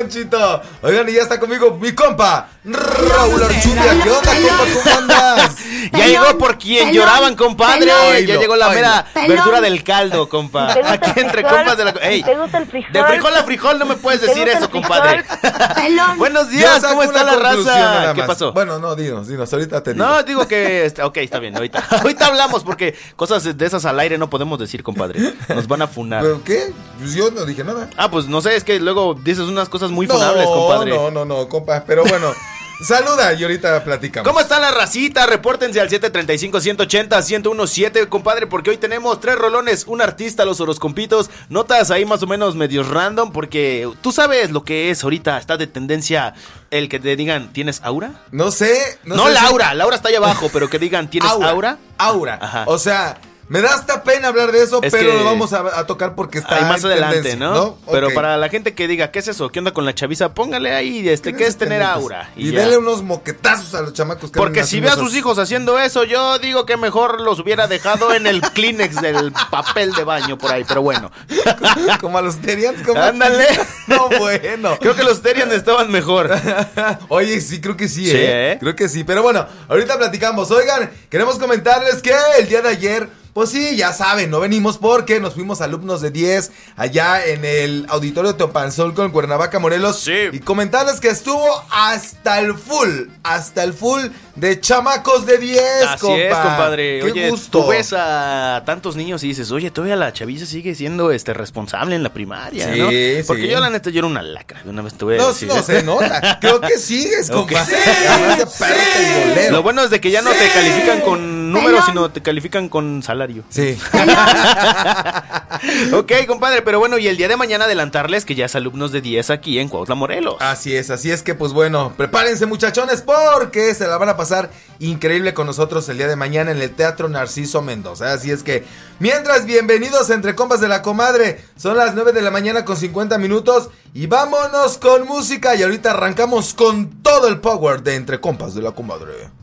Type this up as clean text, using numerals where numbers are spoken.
Ponchito. Oigan, y ya está conmigo mi compa, Raúl Archundia. ¿Qué onda, compa? ¿Cómo andas? Ya llegó por quien lloraban, compadre. Ya llegó la mera verdura del caldo, compa. Aquí entre compas de la... Ey, ¿te gusta el frijol? de frijol a frijol no me puedes decir eso, compadre. Buenos Yo días, saco ¿cómo está una la conclusión raza? nada ¿Qué más. pasó? Bueno, no, dinos, ahorita te digo. No, digo que... Ok, está bien, ahorita hablamos porque cosas de esas al aire no podemos decir, compadre. Nos van a funar. ¿Pero qué? Pues yo no dije nada. Ah, pues no sé, es que luego dices unas cosas muy funables, compadre. No, compa, pero bueno. Saluda y ahorita platicamos. ¿Cómo está la racita? Repórtense al 735-180-1017, compadre, porque hoy tenemos 3 rolones, un artista, los horoscompitos, notas ahí más o menos medios random, porque tú sabes lo que es ahorita, está de tendencia el que te digan, ¿tienes aura? No sé. No sé Laura, Laura está allá abajo, pero que digan, ¿tienes aura? Aura. Ajá. O sea, me da hasta pena hablar de eso, Es pero que lo vamos a tocar porque está ahí más en adelante, tendencia, ¿no? Pero Ok. para la gente que diga, ¿qué es eso? ¿Qué onda con la chaviza? Póngale ahí, ¿qué es tener aura? Y ya. denle unos moquetazos a los chamacos que Porque andan si ve a haciendo sus esos- hijos haciendo eso, yo digo que mejor los hubiera dejado en el Kleenex del papel de baño por ahí, pero bueno. Como a los Terians, como... Ándale. No, bueno. Creo que los Terian estaban mejor. Oye, sí, creo que sí, Sí, ¿eh? Creo que sí, pero bueno, ahorita platicamos. Oigan, queremos comentarles que el día de ayer, pues sí, ya saben, no venimos porque nos fuimos alumnos de 10 allá en el auditorio Teopanzolco en Cuernavaca, Morelos. Sí. Y comentarles que estuvo hasta el full de chamacos de 10, Así compa. es, compadre. Qué Oye, gusto. tú ves a tantos niños y dices, oye, todavía la chaviza sigue siendo responsable en la primaria, Sí, ¿no? sí. Porque yo, la neta, yo era una lacra. De una vez tuve. No se nota. Creo que sigues, compa. Ok. Además de perro teibolero. Lo bueno es de que ya no te califican con números, sino te califican con salario. Sí. Ok, compadre, pero bueno, y el día de mañana adelantarles que ya es alumnos de 10 aquí en Cuautla, Morelos. Así es que pues bueno, prepárense muchachones porque se la van a pasar increíble con nosotros el día de mañana en el Teatro Narciso Mendoza. Así es que, mientras, bienvenidos a Entre Compas de la Comadre. Son las 9 de la mañana con 50 minutos y vámonos con música y ahorita arrancamos con todo el power de Entre Compas de la Comadre.